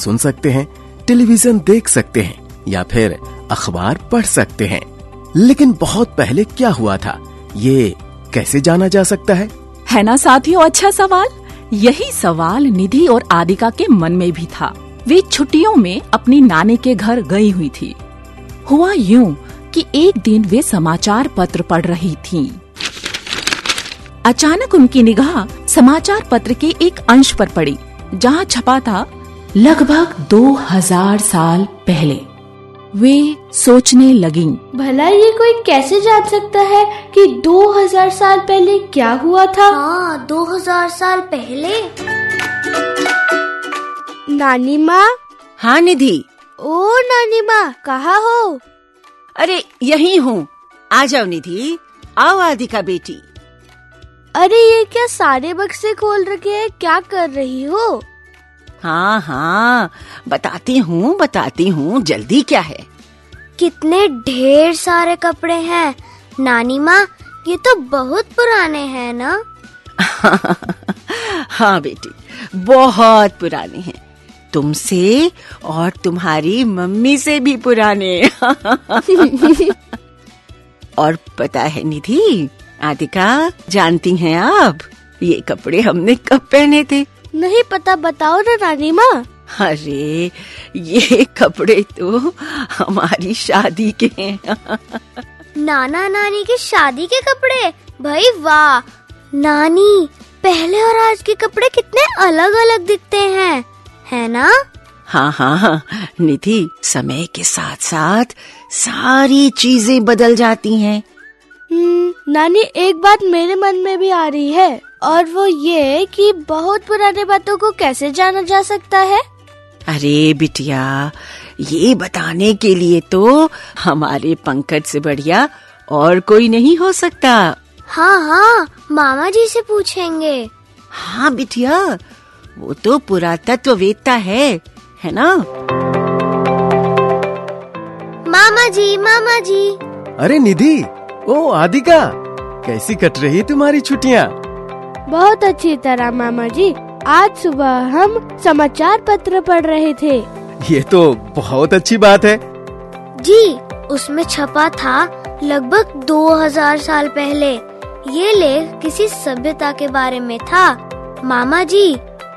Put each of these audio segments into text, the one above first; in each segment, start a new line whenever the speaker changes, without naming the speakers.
सुन सकते हैं, टेलीविजन देख सकते हैं या फिर अखबार पढ़ सकते हैं। लेकिन बहुत पहले क्या हुआ था, ये कैसे जाना जा सकता है
ना साथियों? अच्छा सवाल। यही सवाल निधि और आदिका के मन में भी था। वे छुट्टियों में अपनी नानी के घर गई हुई थी। हुआ यूं कि एक दिन वे समाचार पत्र पढ़ रही थीं। अचानक उनकी निगाह समाचार पत्र के एक अंश पर पड़ी, जहां छपा था लगभग 2000 साल पहले। वे सोचने लगीं,
भला ये कोई कैसे जान सकता है कि 2000 साल पहले क्या हुआ था?
हाँ, 2000 साल पहले।
नानी माँ।
हाँ निधि।
ओ नानी माँ, कहाँ हो?
अरे यहीं हूँ, आ जाओ निधि, आओ आदिका बेटी।
अरे ये क्या सारे बक्से खोल रखे हैं, क्या कर रही हो?
हाँ हाँ, बताती हूँ, जल्दी क्या है?
कितने ढेर सारे कपड़े हैं नानी माँ, ये तो बहुत पुराने हैं ना?
हाँ बेटी, बहुत पुराने हैं, तुमसे और तुम्हारी मम्मी से भी पुराने। और पता है निधि, आदिका, जानती हैं आप ये कपड़े हमने कब पहने थे?
नहीं पता, बताओ ना नानी माँ।
अरे ये कपड़े तो हमारी शादी के हैं।
नाना नानी की शादी के कपड़े? भाई वाह नानी, पहले और आज के कपड़े कितने अलग अलग दिखते हैं, है ना?
हाँ निधि, समय के साथ साथ सारी चीजें बदल जाती हैं।
नानी, एक बात मेरे मन में भी आ रही है, और वो ये कि बहुत पुराने बातों को कैसे जाना जा सकता है?
अरे बिटिया, ये बताने के लिए तो हमारे पंकज से बढ़िया और कोई नहीं हो सकता।
हाँ, मामा जी से पूछेंगे।
हाँ बिटिया, वो तो पुरातत्ववेत्ता है ना?
मामा जी।
अरे निधि, ओ आदिका, कैसी कट रही तुम्हारी छुट्टियाँ?
बहुत अच्छी तरह मामा जी। आज सुबह हम समाचार पत्र पढ़ रहे थे।
ये तो बहुत अच्छी बात है
जी। उसमें छपा था लगभग 2000 साल पहले। ये लेख किसी सभ्यता के बारे में था। मामा जी,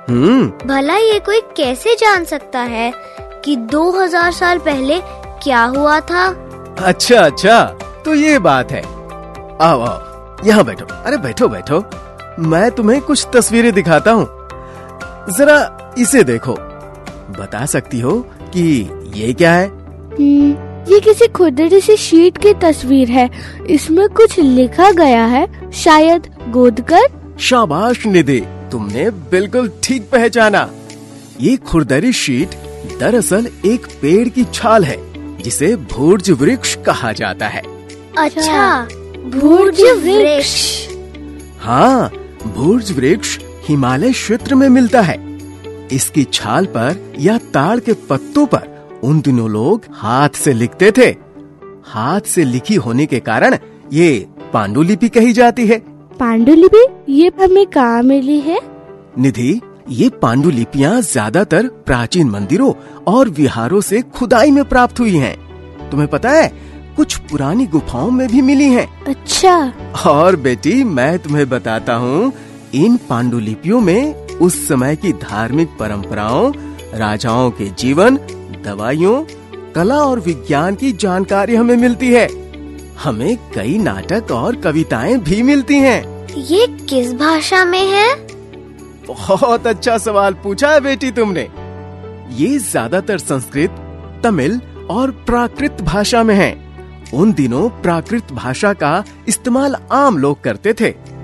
भला ये कोई कैसे जान सकता है कि 2000 साल पहले क्या हुआ था?
अच्छा, तो ये बात है। आओ, यहाँ बैठो। अरे बैठो, मैं तुम्हें कुछ तस्वीरें दिखाता हूँ, जरा इसे देखो। बता सकती हो कि ये क्या है?
ये किसी खुरदरी सी शीट की तस्वीर है। इसमें कुछ लिखा गया है, शायद गोदकर।
शाबाश निधि, तुमने बिल्कुल ठीक पहचाना। ये खुरदरी शीट दरअसल एक पेड़ की छाल है, जिसे भूर्ज वृक्ष कहा जाता है।
अच्छा, भूर्ज वृक्ष।
हाँ, भूर्ज वृक्ष हिमालय क्षेत्र में मिलता है। इसकी छाल पर या ताड़ के पत्तों पर उन दिनों लोग हाथ से लिखते थे। हाथ से लिखी होने के कारण ये पांडुलिपि कही जाती है।
पांडुलिपि? ये हमें कहाँ मिली है?
निधि, ये पांडुलिपियाँ ज्यादातर प्राचीन मंदिरों और विहारों से खुदाई में प्राप्त हुई हैं। तुम्हें पता है, कुछ पुरानी गुफाओं में भी मिली हैं।
अच्छा।
और बेटी, मैं तुम्हें बताता हूँ, इन पांडुलिपियों में उस समय की धार्मिक परंपराओं, राजाओं के जीवन, दवाइयों, कला और विज्ञान की जानकारी हमें मिलती है। हमें कई नाटक और कविताएं भी मिलती हैं।
ये किस भाषा में है?
बहुत अच्छा सवाल पूछा है बेटी तुमने। ये ज्यादातर संस्कृत, तमिल और प्राकृत भाषा में है। उन दिनों प्राकृत भाषा का इस्तेमाल आम लोग करते थे।